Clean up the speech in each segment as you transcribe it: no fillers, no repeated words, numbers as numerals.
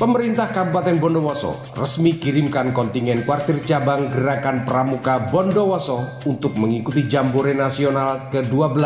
Pemerintah Kabupaten Bondowoso resmi kirimkan kontingen kuartir cabang Gerakan Pramuka Bondowoso untuk mengikuti Jambore Nasional ke-12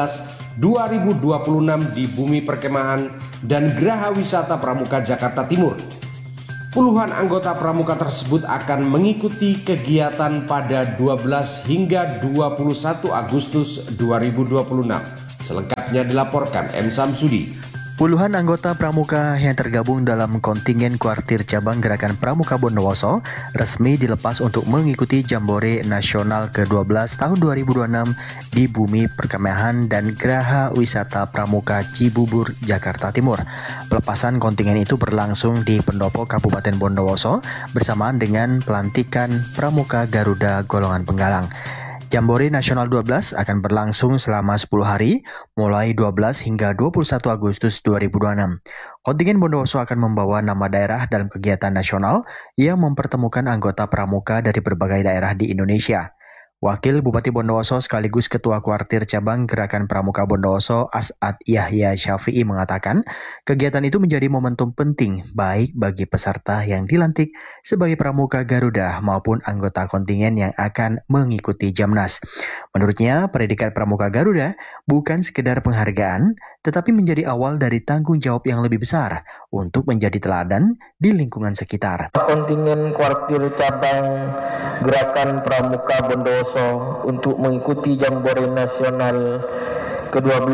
2026 di Bumi Perkemahan dan Geraha Wisata Pramuka Jakarta Timur. Puluhan anggota pramuka tersebut akan mengikuti kegiatan pada 12 hingga 21 Agustus 2026. Selengkapnya dilaporkan M. Samsudi. Puluhan anggota pramuka yang tergabung dalam kontingen kuartir cabang Gerakan Pramuka Bondowoso resmi dilepas untuk mengikuti Jambore Nasional ke-12 tahun 2026 di Bumi Perkemahan dan Geraha Wisata Pramuka Cibubur, Jakarta Timur. Pelepasan kontingen itu berlangsung di Pendopo Kabupaten Bondowoso bersamaan dengan pelantikan Pramuka Garuda Golongan Penggalang. Jambore Nasional 12 akan berlangsung selama 10 hari, mulai 12 hingga 21 Agustus 2026. Kontingen Bondowoso akan membawa nama daerah dalam kegiatan nasional yang mempertemukan anggota pramuka dari berbagai daerah di Indonesia. Wakil Bupati Bondowoso sekaligus Ketua Kuartir Cabang Gerakan Pramuka Bondowoso As'ad Yahya Syafi'i mengatakan, kegiatan itu menjadi momentum penting baik bagi peserta yang dilantik sebagai Pramuka Garuda maupun anggota kontingen yang akan mengikuti Jamnas. Menurutnya, predikat Pramuka Garuda bukan sekedar penghargaan, tetapi menjadi awal dari tanggung jawab yang lebih besar untuk menjadi teladan di lingkungan sekitar. Kontingen Kuartir Cabang Gerakan Pramuka Bondowoso untuk mengikuti Jambore Nasional ke-12.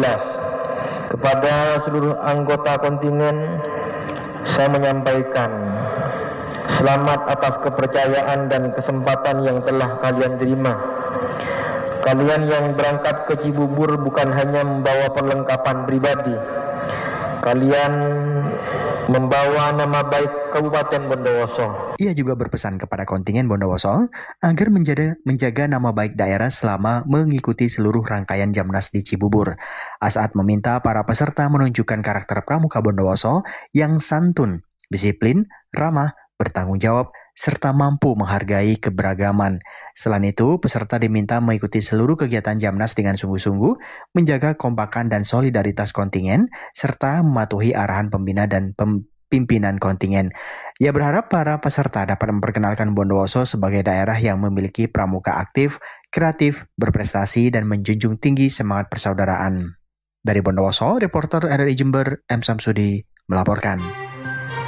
Kepada seluruh anggota kontingen, saya menyampaikan selamat atas kepercayaan dan kesempatan yang telah kalian terima. Kalian yang berangkat ke Cibubur bukan hanya membawa perlengkapan pribadi. Kalian membawa nama baik Kabupaten Bondowoso. Ia juga berpesan kepada kontingen Bondowoso agar menjaga nama baik daerah selama mengikuti seluruh rangkaian Jamnas di Cibubur. As'ad meminta para peserta menunjukkan karakter pramuka Bondowoso yang santun, disiplin, ramah, bertanggung jawab, serta mampu menghargai keberagaman. Selain itu, peserta diminta mengikuti seluruh kegiatan Jamnas dengan sungguh-sungguh, menjaga kompakan dan solidaritas kontingen, serta mematuhi arahan pembina dan pimpinan kontingen. Ia berharap para peserta dapat memperkenalkan Bondowoso sebagai daerah yang memiliki pramuka aktif, kreatif, berprestasi, dan menjunjung tinggi semangat persaudaraan. Dari Bondowoso, reporter RRI Jember, M. Samsudi, melaporkan.